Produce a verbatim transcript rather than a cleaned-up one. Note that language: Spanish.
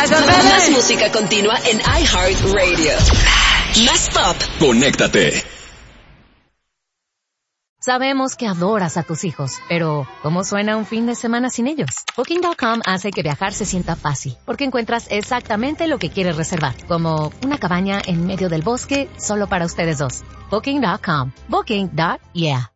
Más música continua en iHeartRadio. Más pop. Conéctate. Sabemos que adoras a tus hijos, pero ¿cómo suena un fin de semana sin ellos? Booking punto com hace que viajar se sienta fácil, porque encuentras exactamente lo que quieres reservar, como una cabaña en medio del bosque solo para ustedes dos. Booking punto com. Booking. Yeah.